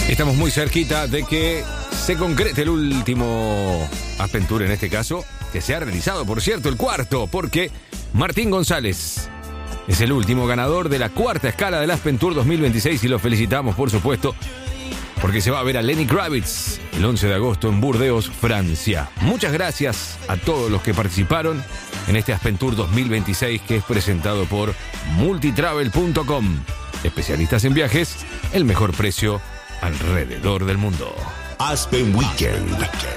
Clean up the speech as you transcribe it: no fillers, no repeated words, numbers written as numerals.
Estamos muy cerquita de que se concrete el último Aspen Tour, en este caso, que se ha realizado, por cierto, el cuarto, porque Martín González es el último ganador de la cuarta escala del Aspen Tour 2026 y lo felicitamos, por supuesto, porque se va a ver a Lenny Kravitz el 11 de agosto en Burdeos, Francia. Muchas gracias a todos los que participaron en este Aspen Tour 2026 que es presentado por multitravel.com. Especialistas en viajes, el mejor precio alrededor del mundo. Aspen Weekend.